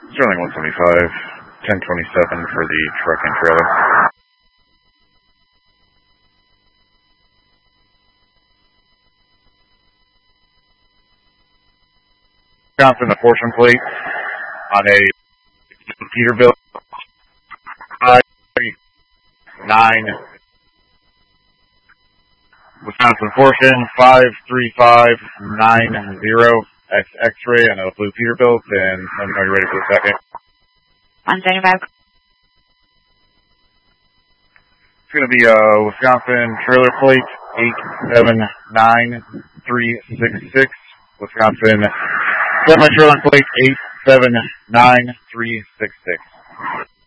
Sterling 175, 1027 for the truck and trailer. Wisconsin, the portion plate on a Peterbilt 539. Wisconsin portion 53590. That's X-ray on a blue Peterbilt, and let me know you're ready for the second. 175. It's going to be Wisconsin trailer plate 879366. Wisconsin semi-trailer plate 879366.